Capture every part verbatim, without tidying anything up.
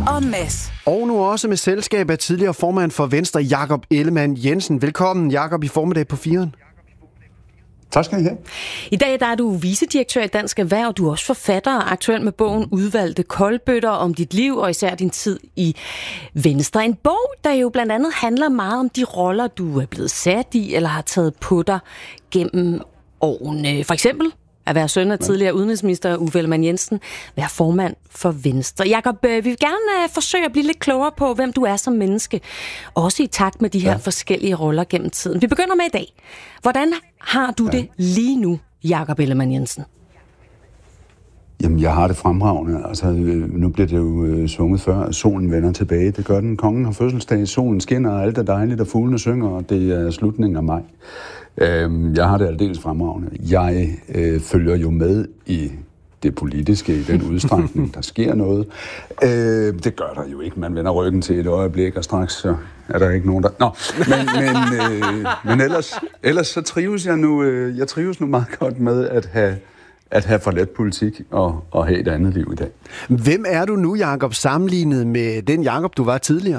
og Mads. Og nu også med selskab af tidligere formand for Venstre, Jakob Ellemann-Jensen. Velkommen, Jakob, i formiddag på firen. Tak skal I have. I dag der er du vicedirektør i Dansk Erhverv. Du er også forfatter og aktuel med bogen Udvalgte koldbøtter om dit liv og især din tid i Venstre. En bog, der jo blandt andet handler meget om de roller, du er blevet sat i eller har taget på dig gennem årene. For eksempel at være søn af tidligere udenrigsminister Uffe Ellemann-Jensen, være formand for Venstre. Jakob, vi vil gerne forsøge at blive lidt klogere på, hvem du er som menneske, også i takt med de her ja. forskellige roller gennem tiden. Vi begynder med i dag. Hvordan har du ja. det lige nu, Jakob Ellemann-Jensen? Jamen, jeg har det fremragende. Altså, nu bliver det jo øh, sunget før, at solen vender tilbage. Det gør den. Kongen har fødselsdag, solen skinner, og alt er dejligt, og fuglene synger, og det er slutningen af maj. Øh, jeg har det aldeles fremragende. Jeg øh, følger jo med i det politiske, i den udstrækning, der sker noget. Øh, det gør der jo ikke. Man vender ryggen til et øjeblik, og straks så er der ikke nogen, der... Nå, men, men, øh, men ellers, ellers så trives jeg nu, øh, jeg trives nu meget godt med at have at have for let politik og, og have et andet liv i dag. Hvem er du nu, Jakob, sammenlignet med den Jakob, du var tidligere?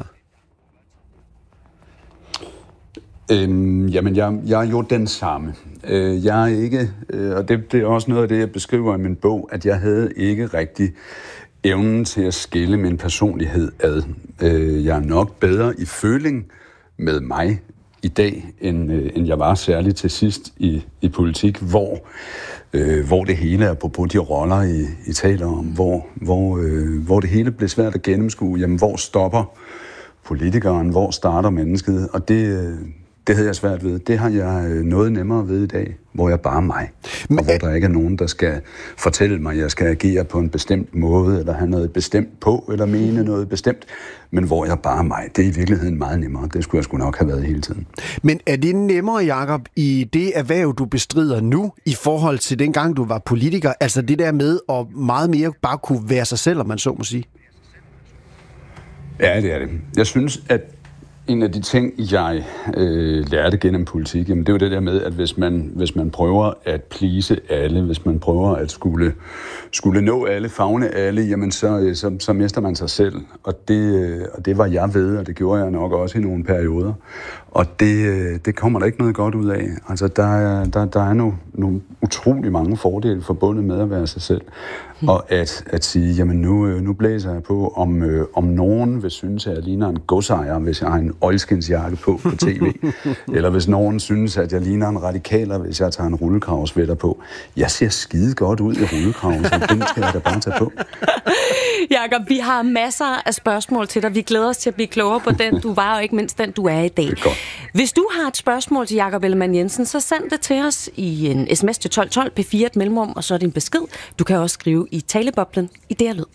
Øhm, jamen, jeg, jeg er jo den samme. Øh, jeg er ikke, øh, og det, det er også noget af det, jeg beskriver i min bog, at jeg havde ikke rigtig evnen til at skille min personlighed ad. Øh, jeg er nok bedre i føling med mig i dag, end, øh, end jeg var særligt til sidst i, i politik, hvor, øh, hvor det hele er på de roller, I, I taler om, hvor, hvor, øh, hvor det hele bliver svært at gennemskue. Jamen, hvor stopper politikeren, hvor starter mennesket? Og det, øh, det havde jeg svært ved. Det har jeg noget nemmere ved i dag, hvor jeg bare er mig. Men, og hvor der ikke er nogen, der skal fortælle mig, at jeg skal agere på en bestemt måde, eller have noget bestemt på, eller mene noget bestemt. Men hvor jeg bare er mig. Det er i virkeligheden meget nemmere. Det skulle jeg sgu nok have været hele tiden. Men er det nemmere, Jakob, i det erhverv, du bestrider nu, i forhold til dengang, du var politiker? Altså det der med at meget mere bare kunne være sig selv, om man så må sige? Ja, det er det. Jeg synes, at en af de ting, jeg øh, lærte gennem politik, jamen det er jo det der med, at hvis man, hvis man prøver at please alle, hvis man prøver at skulle, skulle nå alle, favne alle, jamen så, så, så mister man sig selv. Og det, og det var jeg ved, og det gjorde jeg nok også i nogle perioder. Og det, det kommer der ikke noget godt ud af. Altså, der er, der, der er nogle, nogle utrolig mange fordele forbundet med at være sig selv. Hmm. Og at, at sige, jamen nu, nu blæser jeg på, om, øh, om nogen vil synes, at jeg ligner en godsejer, hvis jeg har en oilskinsjakke på på tv. Eller hvis nogen synes, at jeg ligner en radikaler, hvis jeg tager en rullekravsvætter på. Jeg ser skide godt ud i rullekraven, så den skal jeg da bare tage på. Jakob, vi har masser af spørgsmål til dig. Vi glæder os til at blive klogere på den, du var, og ikke mindst den, du er i dag. Hvis du har et spørgsmål til Jakob Ellemann-Jensen, så send det til os i en sms til tolv tolv, P fire et mellemrum, og så er det en besked. Du kan også skrive i taleboblen i D R Lyd.